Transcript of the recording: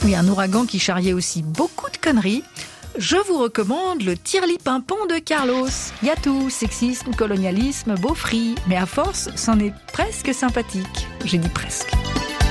Oui, un ouragan qui charriait aussi beaucoup de conneries. Je vous recommande le Tirli-Pimpon de Carlos. Y a tout, sexisme, colonialisme, beaufry. Mais à force, c'en est presque sympathique. J'ai dit presque.